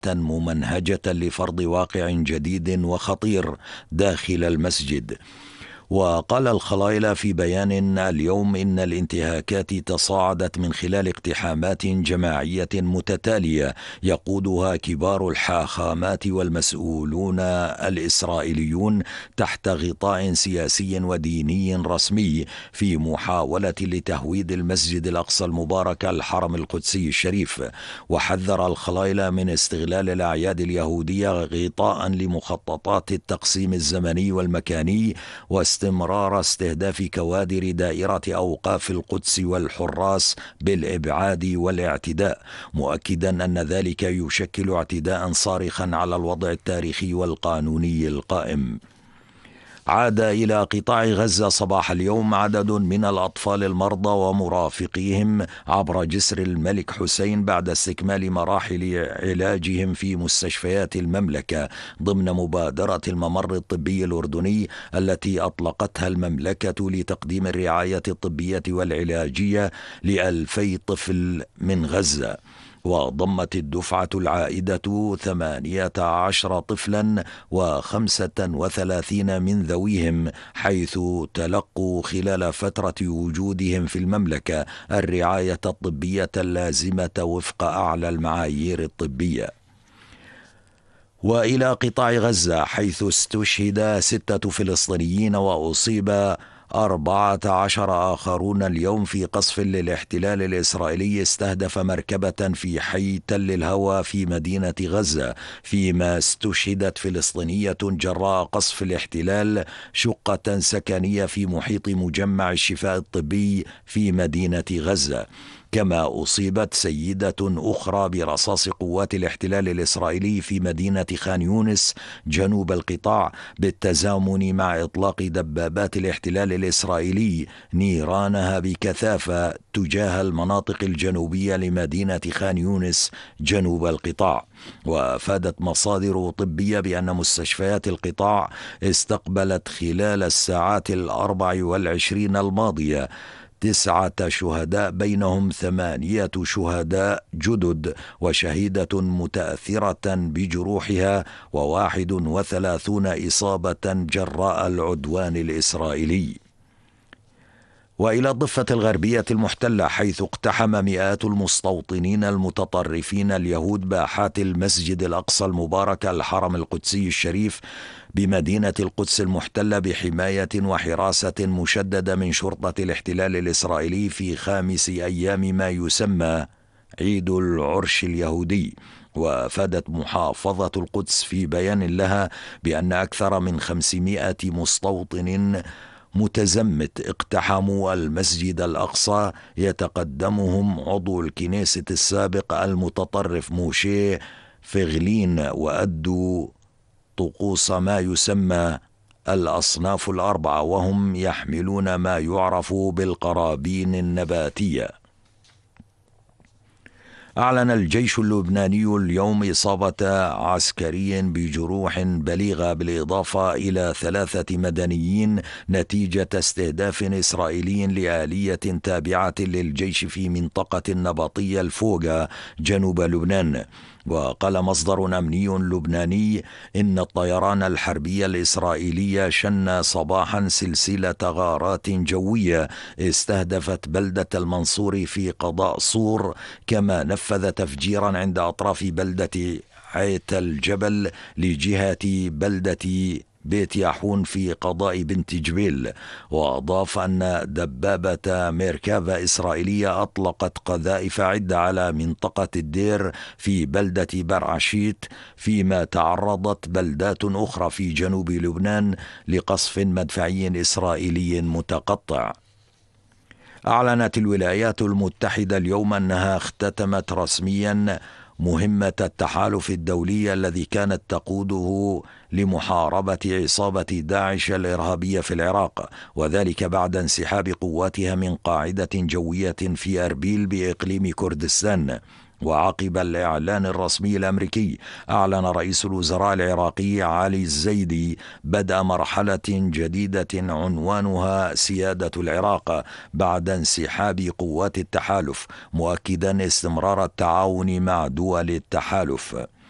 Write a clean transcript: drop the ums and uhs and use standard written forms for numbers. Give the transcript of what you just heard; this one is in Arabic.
ممنهجة لفرض واقع جديد وخطير داخل المسجد. وقال الخلايلة في بيان اليوم إن الانتهاكات تصاعدت من خلال اقتحامات جماعية متتالية يقودها كبار الحاخامات والمسؤولون الإسرائيليون تحت غطاء سياسي وديني رسمي في محاولة لتهويد المسجد الأقصى المبارك الحرم القدسي الشريف. وحذر الخلايلة من استغلال الأعياد اليهودية غطاء لمخططات التقسيم الزمني والمكاني واستمرار استهداف كوادر دائرة أوقاف القدس والحراس بالإبعاد والاعتداء، مؤكدا أن ذلك يشكل اعتداء صارخا على الوضع التاريخي والقانوني القائم. عاد إلى قطاع غزة صباح اليوم عدد من الأطفال المرضى ومرافقيهم عبر جسر الملك حسين بعد استكمال مراحل علاجهم في مستشفيات المملكة ضمن مبادرة الممر الطبي الأردني التي أطلقتها المملكة لتقديم الرعاية الطبية والعلاجية ل2000 طفل من غزة. وضمت الدفعة العائدة 18 طفلا و35 من ذويهم، حيث تلقوا خلال فترة وجودهم في المملكة الرعاية الطبية اللازمة وفق أعلى المعايير الطبية. وإلى قطاع غزة حيث استشهد 6 فلسطينيين وأصيب 14 آخرون اليوم في قصف للاحتلال الإسرائيلي استهدف مركبة في حي تل الهوى في مدينة غزة، فيما استشهدت فلسطينية جراء قصف الاحتلال شقة سكنية في محيط مجمع الشفاء الطبي في مدينة غزة. كما أصيبت سيدة أخرى برصاص قوات الاحتلال الإسرائيلي في مدينة خان يونس جنوب القطاع بالتزامن مع إطلاق دبابات الاحتلال الإسرائيلي نيرانها بكثافة تجاه المناطق الجنوبية لمدينة خان يونس جنوب القطاع. وأفادت مصادر طبية بأن مستشفيات القطاع استقبلت خلال الساعات 24 الماضية 9 شهداء، بينهم 8 شهداء جدد وشهيدة متأثرة بجروحها و31 إصابة جراء العدوان الإسرائيلي. وإلى الضفة الغربية المحتلة حيث اقتحم مئات المستوطنين المتطرفين اليهود باحات المسجد الأقصى المبارك الحرم القدسي الشريف بمدينة القدس المحتلة بحماية وحراسة مشددة من شرطة الاحتلال الإسرائيلي في 5 أيام ما يسمى عيد العرش اليهودي. وافادت محافظة القدس في بيان لها بأن أكثر من 500 مستوطن متزمت اقتحموا المسجد الأقصى، يتقدمهم عضو الكنيسة السابق المتطرف موشي فغلين، وأدوا طقوس ما يسمى الأصناف ال4، وهم يحملون ما يعرف بالقرابين النباتية. أعلن الجيش اللبناني اليوم إصابة عسكري بجروح بليغة بالإضافة إلى 3 مدنيين نتيجة استهداف إسرائيلي لآلية تابعة للجيش في منطقة النبطية الفوغا جنوب لبنان. وقال مصدر أمني لبناني إن الطيران الحربي الإسرائيلي شن صباحا سلسلة غارات جوية استهدفت بلدة المنصور في قضاء صور، كما نفذ تفجيرا عند أطراف بلدة عيت الجبل لجهة بلدة بيت ياحون في قضاء بنت جبيل. وأضاف أن دبابة ميركافا إسرائيلية أطلقت قذائف عدة على منطقة الدير في بلدة برعشيت، فيما تعرضت بلدات أخرى في جنوب لبنان لقصف مدفعي إسرائيلي متقطع. أعلنت الولايات المتحدة اليوم أنها اختتمت رسميا مهمة التحالف الدولي الذي كانت تقوده لمحاربة عصابة داعش الإرهابية في العراق، وذلك بعد انسحاب قواتها من قاعدة جوية في أربيل بإقليم كردستان. وعقب الإعلان الرسمي الأمريكي أعلن رئيس الوزراء العراقي علي الزيدي بدء مرحلة جديدة عنوانها سيادة العراق بعد انسحاب قوات التحالف، مؤكدا استمرار التعاون مع دول التحالف.